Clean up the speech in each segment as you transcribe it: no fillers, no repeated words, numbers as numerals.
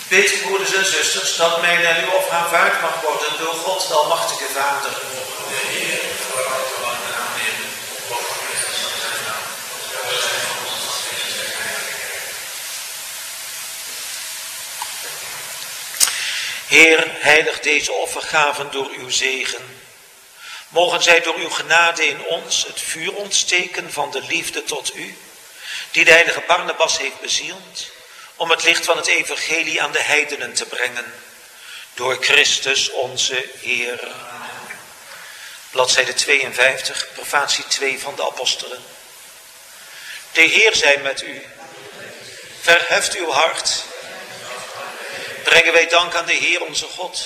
Bid, broeders en zusters, dat mijn en uw offer aanvaard mag worden door God, de Almachtige Vader. De Heer, voor altijd lang aannemen. Heer, heilig deze offergaven door uw zegen. Mogen zij door uw genade in ons het vuur ontsteken van de liefde tot u, die de heilige Barnabas heeft bezield, om het licht van het evangelie aan de heidenen te brengen. Door Christus onze Heer. Bladzijde 52, prefatie 2 van de apostelen. De Heer zij met u. Verheft uw hart. Brengen wij dank aan de Heer onze God.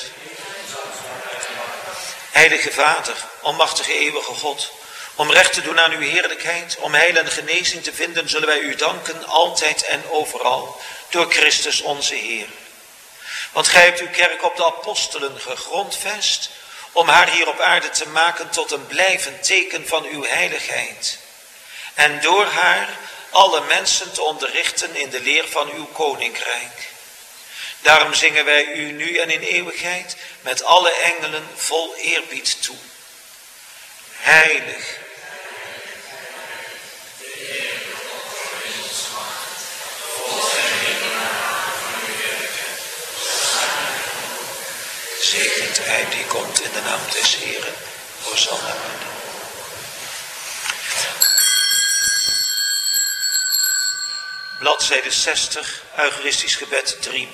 Heilige Vader, almachtige eeuwige God, om recht te doen aan uw heerlijkheid, om heil en genezing te vinden, zullen wij u danken, altijd en overal, door Christus onze Heer. Want gij hebt uw kerk op de apostelen gegrondvest, om haar hier op aarde te maken tot een blijvend teken van uw heiligheid. En door haar alle mensen te onderrichten in de leer van uw koninkrijk. Daarom zingen wij u nu en in eeuwigheid met alle engelen vol eerbied toe. Heilig. Zegent hij die komt in de naam des Heeren. Hosanna. Bladzijde 60, Eucharistisch gebed 3b.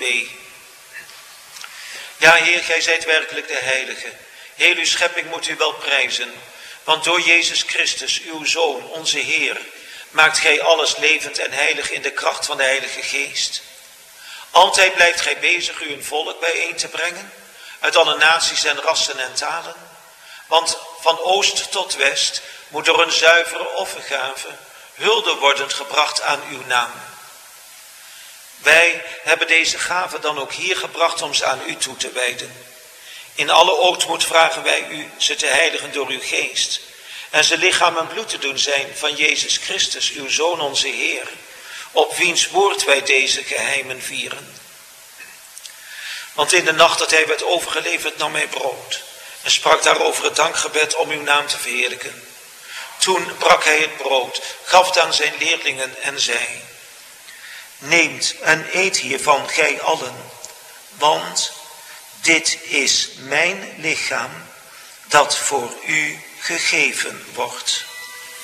Ja, Heer, gij zijt werkelijk de Heilige. Heel uw schepping moet u wel prijzen. Want door Jezus Christus, uw Zoon, onze Heer, maakt gij alles levend en heilig in de kracht van de Heilige Geest. Altijd blijft gij bezig u een volk bijeen te brengen, uit alle naties en rassen en talen. Want van oost tot west moet door een zuivere offergave hulde worden gebracht aan uw naam. Wij hebben deze gave dan ook hier gebracht om ze aan u toe te wijden. In alle ootmoed vragen wij u ze te heiligen door uw geest. En ze lichaam en bloed te doen zijn van Jezus Christus, uw Zoon onze Heer. Op wiens woord wij deze geheimen vieren. Want in de nacht dat hij werd overgeleverd nam hij brood. En sprak daarover het dankgebed om uw naam te verheerlijken. Toen brak hij het brood, gaf het aan zijn leerlingen en zei: Neemt en eet hiervan gij allen, want dit is mijn lichaam dat voor u gegeven wordt.